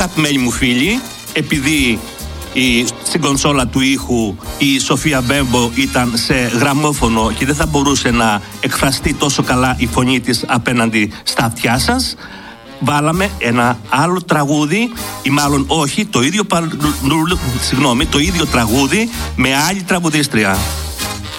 αγαπημένοι μου φίλοι, επειδή στην κονσόλα του ήχου η Σοφία Μπέμπο ήταν σε γραμμόφωνο και δεν θα μπορούσε να εκφραστεί τόσο καλά η φωνή της απέναντι στα αυτιά σας, βάλαμε ένα άλλο τραγούδι, ή μάλλον όχι, το ίδιο τραγούδι με άλλη τραγουδίστρια.